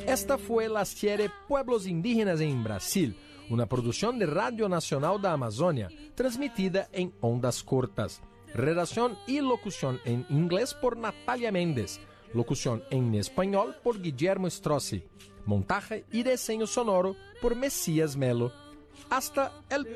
Esta fue la serie Pueblos Indígenas en Brasil, una producción de Radio Nacional da Amazônia, transmitida en ondas cortas. Redacción y locución en inglés por Natalia Méndez. Locución en español por Guillermo Strozzi. Montaje y diseño sonoro por Mesías Melo. Hasta el